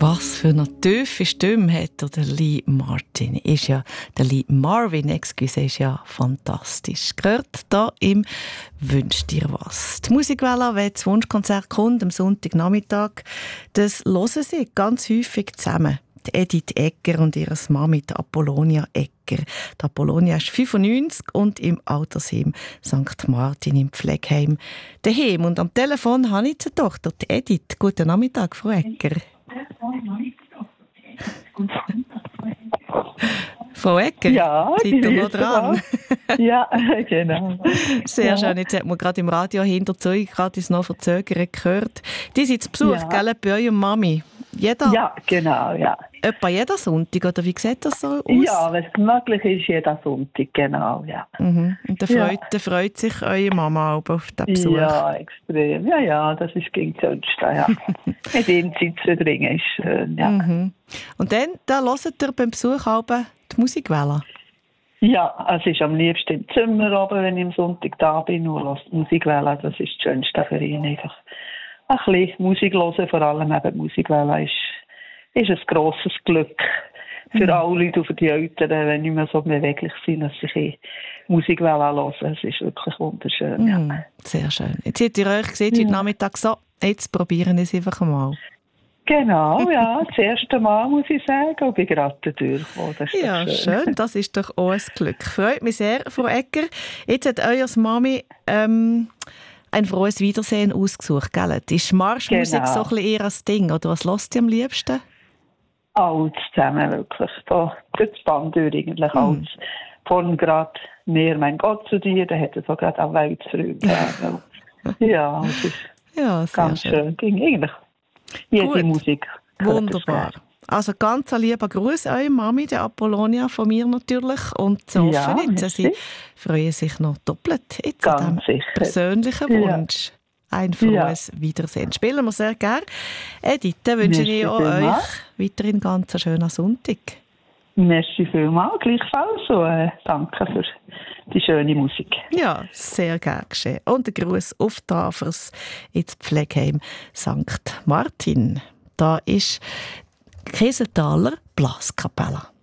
Was für eine tiefe Stimme hat der Lee Marvin, ist ja fantastisch. Gehört da im «Wünsch dir was». Die Musikwelle, wenn das Wunschkonzert kommt, am Sonntagnachmittag, das hören sie ganz häufig zusammen. Die Edith Egger und ihre Mami, die Apollonia Egger. Die Apollonia ist 95 und im Altersheim St. Martin im Pflegeheim daheim. Und am Telefon habe ich die Tochter, die Edith. Guten Nachmittag, Frau Egger. Frau Egger, ja, seid ihr noch dran? Ja, genau. Sehr schön. Jetzt hat man gerade im Radio hinterzu gerade noch verzögert gehört. Die sind zu Besuch, gell, bei eurem Mami? Ja, genau, ja. Etwa jeden Sonntag, oder wie sieht das so aus? Ja, wenn es möglich ist, jeden Sonntag, genau, ja. Mhm. Und dann freut sich eure Mama auch auf den Besuch? Ja, extrem. Ja, das ist gegen das Schönste, ja. Mit ihm Zeit zu verbringen ist schön, ja. Mhm. Und dann hört ihr beim Besuch auch die Musikwelle? Ja, es ist am liebsten im Zimmer oben, wenn ich am Sonntag da bin und höre die Musikwelle. Das ist das Schönste für ihn. Einfach ein bisschen Musik hören, vor allem eben die Musikwelle ist ein grosses Glück für alle Leute und für die Eltern, wenn nicht mehr so beweglich sind, dass sie Musikwelle hören. Es ist wirklich wunderschön. Ja. Sehr schön. Jetzt habt ihr euch gesehen, heute Nachmittag so, jetzt probieren wir es einfach mal. Genau, ja, das erste Mal, muss ich sagen, und bin gerade durchgekommen. Ja, schön, das ist doch auch ein Glück. Freut mich sehr, Frau Egger. Jetzt hat eure Mami ein frohes Wiedersehen ausgesucht, gell? Ist Marschmusik so ein bisschen eher ein Ding, oder was hört ihr am liebsten? Alles zusammen, wirklich. Da das Band durch eigentlich alles. Von gerade «Mehr, mein Gott, zu dir», da hat er so gerade auch Weltfreude. Ja, das ist ganz schön. Ging eigentlich jede Musik. Wunderbar. Also ganz ein lieber Gruß an eure Mami, der Apollonia, von mir natürlich. Und zu hoffen, sie freuen sich noch doppelt jetzt an diesem persönlichen Wunsch. Ein frohes Wiedersehen. Spielen wir sehr gerne. Edith, dann wünsche ich euch weiterhin ganz einen schönen Sonntag. Merci vielmals, gleichfalls. Und danke für die schöne Musik. Ja, sehr gerne geschehen. Und ein Gruß auf Tafers ins Pflegeheim St. Martin. Da ist Kesenthaler Blaskapelle.